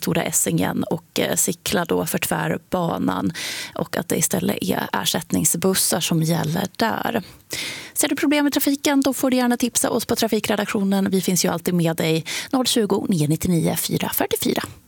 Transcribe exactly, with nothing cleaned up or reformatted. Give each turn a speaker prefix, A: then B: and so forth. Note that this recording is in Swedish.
A: Stora Essingen och Sickla då för tvärbanan, och att det istället är ersättningsbussar som gäller där. Ser du problem med trafiken, då får du gärna tipsa oss på trafikredaktionen. Vi finns ju alltid med dig. noll tjugo, nio nio nio, fyra fyra fyra.